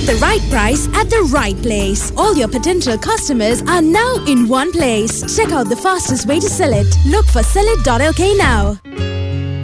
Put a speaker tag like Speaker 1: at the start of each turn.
Speaker 1: Get the right price at the right place. All your potential customers are now in one place. Check out the fastest way to sell it. Look for Sellit.lk now.